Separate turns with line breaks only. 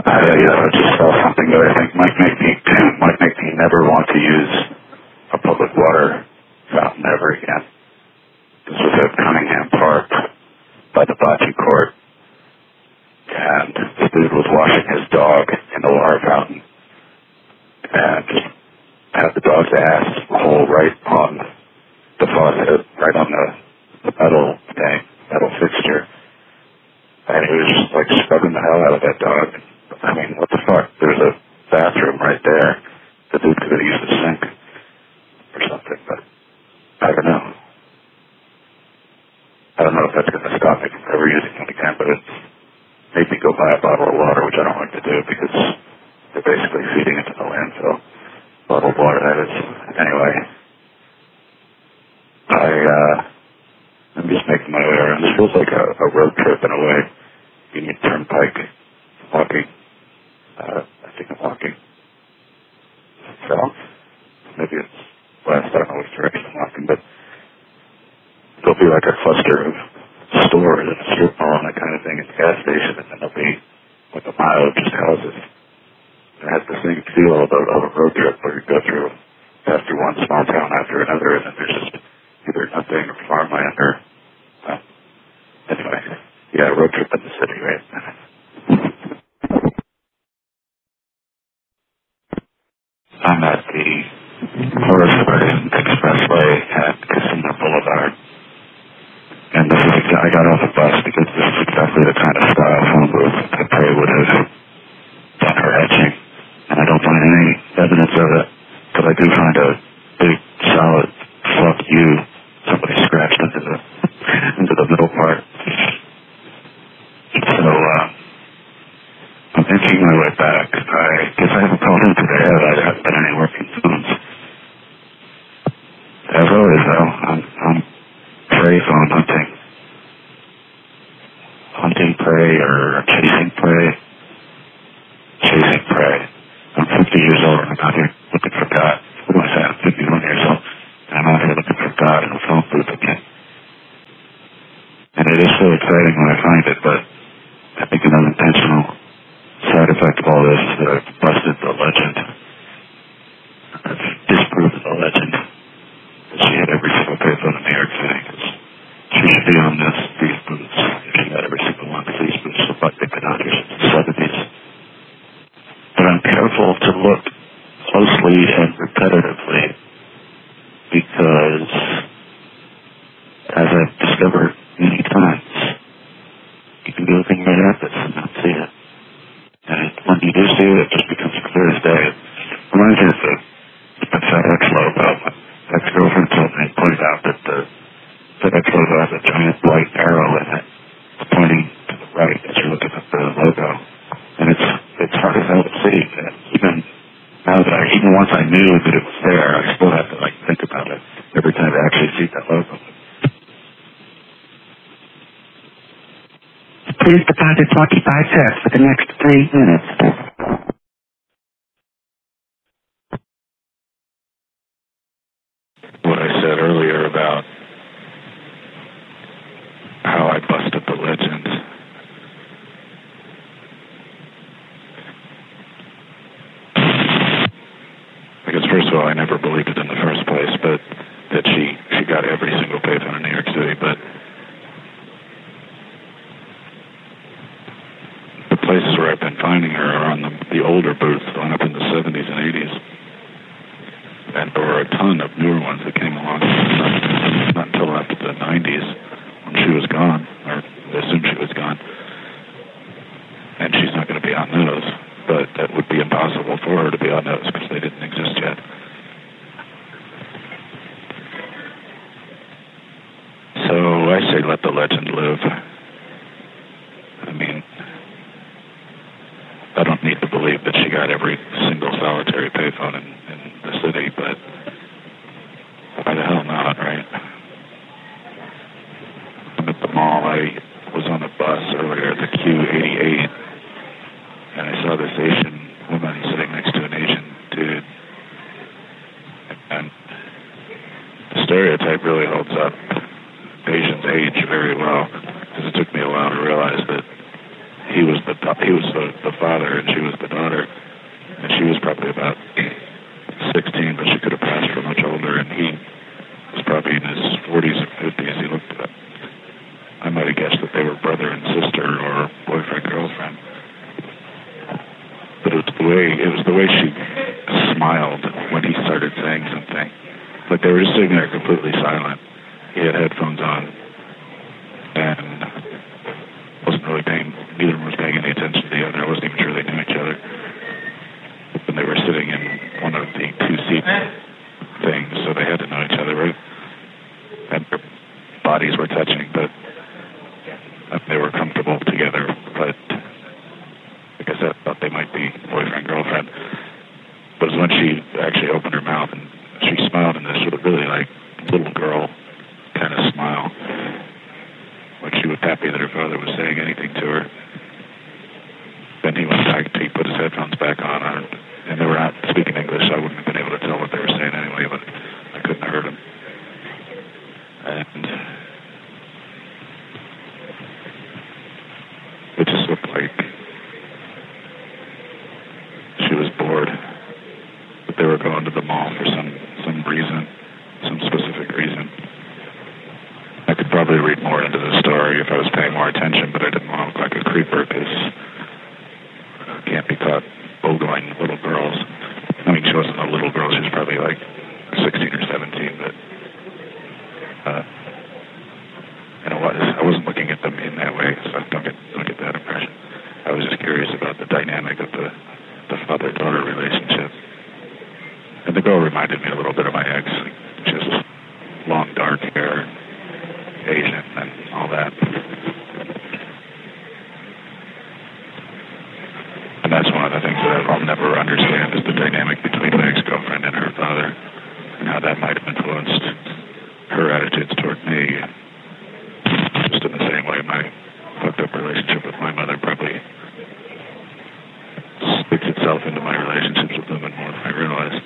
I just saw something that I think might make me never want to use a public water fountain ever again. This was at Cunningham Park by the bocce court, and this dude was washing his dog in the water fountain, and just had the dog's ass hole right on the faucet, right on the metal fixture, and he was just like scrubbing the hell out of that dog. I mean, what the fuck? There's a bathroom right there. The dude could have used a sink or something, but I don't know. I don't know if that's going to stop me from ever using it again, but it's made me go buy a bottle of water, which I don't like to do because they're basically feeding it to the landfill. Bottled water, that is. Anyway, I'm just making my way around. This feels like a road trip in a way. Union Turnpike, walking. I think I'm walking south. Maybe it's west. I don't know which direction I'm walking, but there'll be like a cluster of stores and a strip mall and that kind of thing at the gas station, and then there'll be like a mile of just houses. It has the same feel of a road trip where you go through one small town after another, and then there's just either nothing or farmland or anyway, yeah, road trip in the city, right? I'm at the Forest Garden Expressway at Casino Boulevard, and this is I got off the bus because this is exactly the kind of style phone booth that Prey would have done her etching, and I don't find any evidence of it, but I do find a big solid fuck you somebody scratched into the middle part. So I'm inching my way back. I guess I haven't called in today. I haven't been any working phones. As always, though, I'm prey phone hunting. Hunting prey or chasing prey. Chasing prey. I'm 50 years old and I'm out here looking for God. What do I say? I'm 51 years old and I'm out here looking for God in a phone booth again. And it is so exciting when I find it, but I think an unintentional side effect of all this is that I've busted the legend. I've disproven the legend that she had every single payphone in New York City. She should be on these booths if she had every single one of these booths. So they've been out here since the 70s. But I'm careful to look closely and repetitively because, as I've discovered many times, you can be looking right at this and not see it. And when you do see it, it just becomes clear as day. It reminds me of the FedEx logo. My ex-girlfriend told me, pointed out that the FedEx logo has a giant white arrow in it. It's pointing to the right as you're looking at the logo. And it's hard as hell to see. And even once I knew that it was there, I still have to think about it every time I actually see that logo. Please deposit 45 cents for the next 3 minutes. What I said earlier about how I busted the legend. Because first of all, I never believed it in the first place, but that she got every single payphone in New York City, but the places where I've been finding her are on the older booths, going up in the 70s and 80s. And there were a ton of newer ones that came along, not until after the 90s, when she was gone, or I assume she was gone. And she's not going to be on those, but that would be impossible for her to be on those because they didn't exist yet. So I say let the legend live. I mean, I don't need to believe that she got every single solitary payphone in the city, but why the hell not, right? I'm at the mall. I was on a bus earlier at the Q88, and I saw this Asian woman sitting next to an Asian dude. And the stereotype really holds up. Asians age very well, because it took me a while to realize that he was the father and she was it was the way she smiled when he started saying something. Like they were just sitting there completely silent. He had headphones on, and neither of them was paying any attention to the other. I wasn't even sure they knew each other. And they were sitting in one of the two-seat things, so they had to know each other, right? And their bodies were touching, but they were comfortable together. But like I said, I thought they might be boyfriend, girlfriend. But it was when she actually opened her mouth and she smiled in this sort of really like little girl kind of smile. Like she was happy that her father was saying anything to her. Then he went back, he put his headphones back on, and they were not speaking English, so I wouldn't have been able to tell what they were saying anyway, but I couldn't have heard them. And it just looked like she was bored, but they were going to the mall for some reason, some specific reason. I could probably read more into the story if I was paying more attention, but I didn't want to look like a creeper because I can't be caught ogling little girls. I mean, she wasn't a little girl. She was probably like 16 or 17, but I wasn't looking at them in that way, so don't get that impression. I was just curious about the dynamic of the father-daughter relationship. And the girl reminded me a little bit of my ex. She has long, dark hair, Asian, and all that. And that's one of the things that I'll never understand is the dynamic between my ex-girlfriend and her father, and how that might have influenced her attitudes toward me. Just in the same way my fucked up relationship with my mother probably sticks itself into my relationships with women more than I realize.